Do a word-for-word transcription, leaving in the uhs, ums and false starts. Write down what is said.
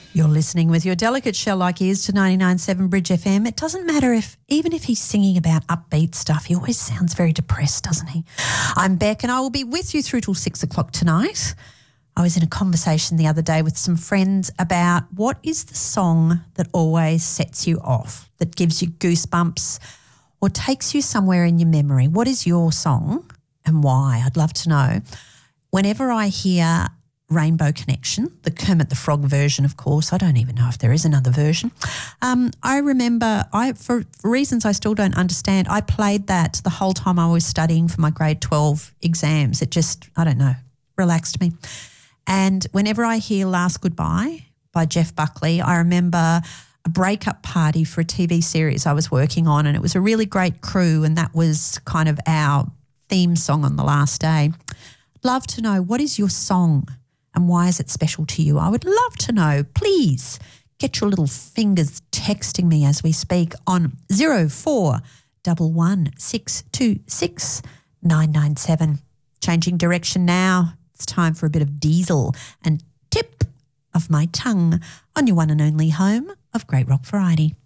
You're listening with your delicate shell-like ears to ninety-nine point seven Bridge F M. It doesn't matter if, even if he's singing about upbeat stuff, he always sounds very depressed, doesn't he? I'm Beck and I will be with you through till six o'clock tonight. I was in a conversation the other day with some friends about what is the song that always sets you off, that gives you goosebumps or takes you somewhere in your memory. What is your song and why? I'd love to know. Whenever I hear Rainbow Connection, the Kermit the Frog version, of course. I don't even know if there is another version. Um, I remember, I for, for reasons I still don't understand, I played that the whole time I was studying for my grade twelve exams. It just, I don't know, relaxed me. And whenever I hear Last Goodbye by Jeff Buckley, I remember a breakup party for a T V series I was working on, and it was a really great crew, and that was kind of our theme song on the last day. I'd love to know, what is your song? And why is it special to you? I would love to know. Please get your little fingers texting me as we speak on zero four one one six two six nine nine seven. Changing direction now. It's time for a bit of Diesel and Tip of My Tongue on your one and only home of Great Rock Variety.